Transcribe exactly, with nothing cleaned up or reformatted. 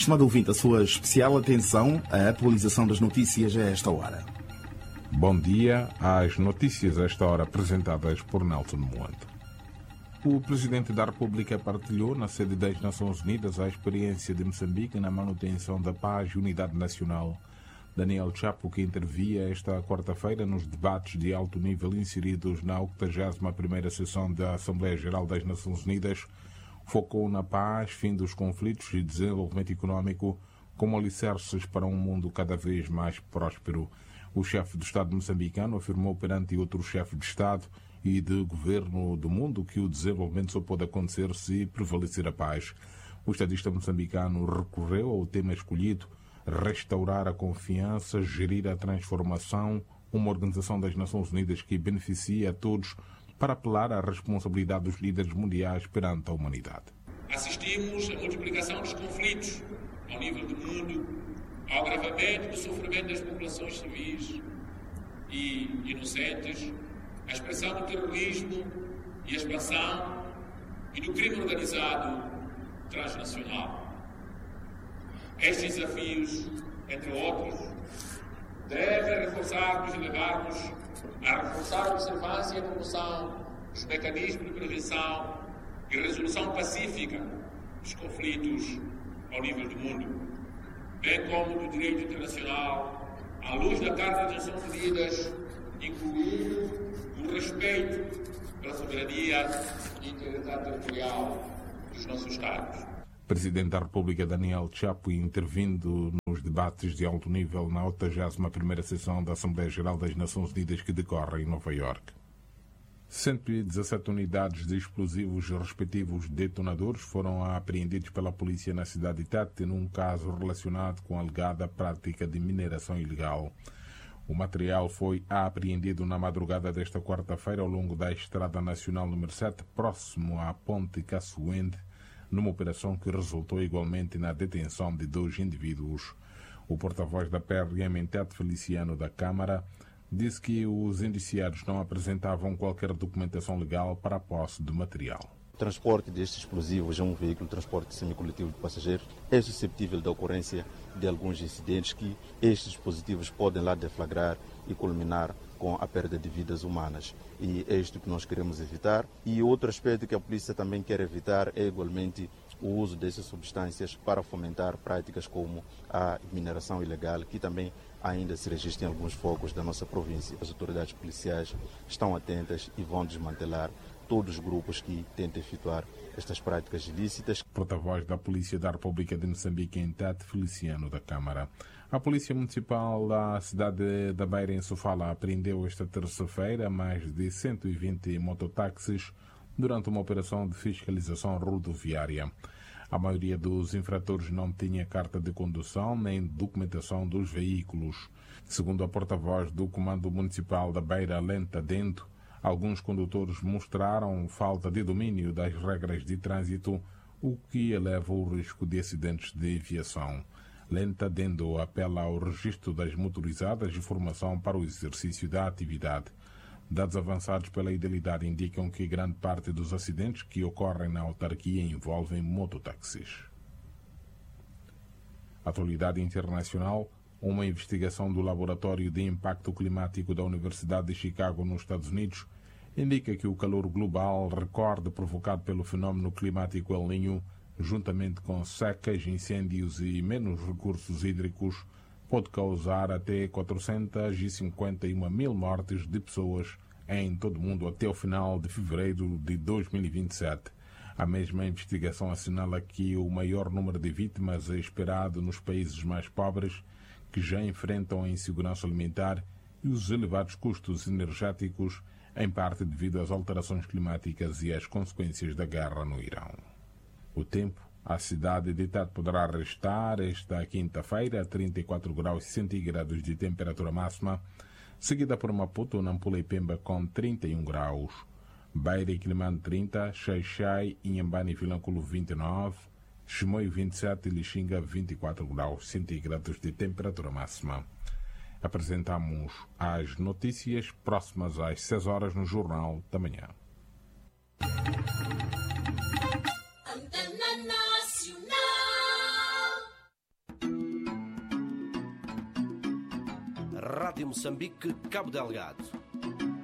Estimado ouvinte, a sua especial atenção à atualização das notícias a esta hora. Bom dia às notícias a esta hora apresentadas por Nelson Moante. O Presidente da República partilhou na sede das Nações Unidas a experiência de Moçambique na manutenção da paz e unidade nacional. Daniel Chapo, que intervia esta quarta-feira nos debates de alto nível inseridos na octagésima primeira sessão da Assembleia Geral das Nações Unidas, focou na paz, fim dos conflitos e desenvolvimento econômico como alicerces para um mundo cada vez mais próspero. O chefe do Estado moçambicano afirmou perante outros chefes de Estado e de governo do mundo que o desenvolvimento só pode acontecer se prevalecer a paz. O estadista moçambicano recorreu ao tema escolhido: restaurar a confiança, gerir a transformação, uma organização das Nações Unidas que beneficia a todos, para apelar à responsabilidade dos líderes mundiais perante a humanidade. Assistimos à multiplicação dos conflitos ao nível do mundo, ao agravamento do sofrimento das populações civis e inocentes, à expressão do terrorismo e a expansão e do crime organizado transnacional. Estes desafios, entre outros, devem reforçar-nos e levar-nos a reforçar a observância e a promoção dos mecanismos de prevenção e resolução pacífica dos conflitos ao nível do mundo, bem como do direito internacional, à luz da Carta das Nações Unidas, incluindo o respeito pela soberania e integridade territorial dos nossos Estados. Presidente da República Daniel Chapo, intervindo nos debates de alto nível na octagésima primeira sessão da Assembleia Geral das Nações Unidas que decorre em Nova Iorque. cento e dezassete unidades de explosivos respectivos detonadores foram apreendidos pela polícia na cidade de Tete num caso relacionado com a alegada prática de mineração ilegal. O material foi apreendido na madrugada desta quarta-feira ao longo da Estrada Nacional número sete, próximo à Ponte Caçoende, numa operação que resultou igualmente na detenção de dois indivíduos. O porta-voz da P R M em Tete, Feliciano da Câmara, disse que os indiciados não apresentavam qualquer documentação legal para a posse do material. O transporte destes explosivos é um veículo de transporte semicoletivo de passageiros. É suscetível da ocorrência de alguns incidentes que estes dispositivos podem lá deflagrar e culminar com a perda de vidas humanas. E é isto que nós queremos evitar. E outro aspecto que a polícia também quer evitar é igualmente o uso dessas substâncias para fomentar práticas como a mineração ilegal, que também ainda se registra em alguns focos da nossa província. As autoridades policiais estão atentas e vão desmantelar todos os grupos que tentam efetuar estas práticas ilícitas. Porta-voz da Polícia da República de Moçambique em Tete, Feliciano da Câmara. A Polícia Municipal da cidade da Beira, em Sofala, apreendeu esta terça-feira mais de cento e vinte mototáxis durante uma operação de fiscalização rodoviária. A maioria dos infratores não tinha carta de condução nem documentação dos veículos. Segundo a porta-voz do Comando Municipal da Beira, Lenta Dendo, alguns condutores mostraram falta de domínio das regras de trânsito, o que eleva o risco de acidentes de viação. Lenta Dendo apela ao registro das motorizadas e formação para o exercício da atividade. Dados avançados pela Idealidade indicam que grande parte dos acidentes que ocorrem na autarquia envolvem mototáxis. Atualidade internacional. Uma investigação do Laboratório de Impacto Climático da Universidade de Chicago, nos Estados Unidos, indica que o calor global recorde provocado pelo fenómeno climático El Niño, juntamente com secas, incêndios e menos recursos hídricos, pode causar até quatrocentas e cinquenta e uma mil mortes de pessoas em todo o mundo até o final de fevereiro de dois mil e vinte e sete. A mesma investigação assinala que o maior número de vítimas é esperado nos países mais pobres, que já enfrentam a insegurança alimentar e os elevados custos energéticos, em parte devido às alterações climáticas e às consequências da guerra no Irão. O tempo. A cidade de Tete poderá restar esta quinta-feira a trinta e quatro graus centígrados de temperatura máxima, seguida por Maputo, Nampula e Pemba com trinta e um graus. Beira e Quilimane trinta, Xai-Xai, Inhambane e Vilanculo vinte e nove, Chimoio vinte e sete e Lixinga vinte e quatro graus centígrados de temperatura máxima. Apresentamos as notícias próximas às seis horas no Jornal da Manhã. Rádio Moçambique, Cabo Delgado.